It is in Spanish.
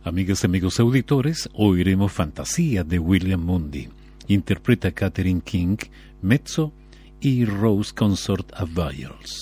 Amigas y amigos auditores, oiremos Fantasía de William Mundy. Interpreta Catherine King, mezzo y Rose Consort a viols.